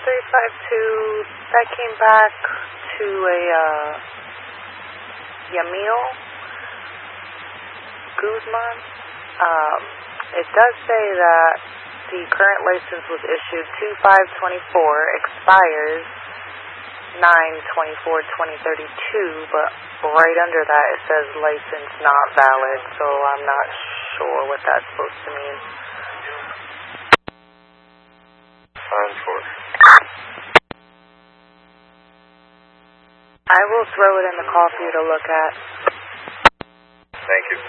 352, that came back to a Yamil Guzman. It does say that the current license was issued 2/5/24, expires 9/24/2032, but right under that it says license not valid, so I'm not sure what that's supposed to mean. I will throw it in the call for you to look at. Thank you.